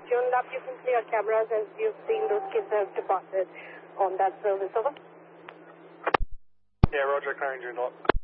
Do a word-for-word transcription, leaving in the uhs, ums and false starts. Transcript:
tuned up. You can clear cameras as you've seen those kids have departed on that service. Over. Yeah, roger, clearing tuned up.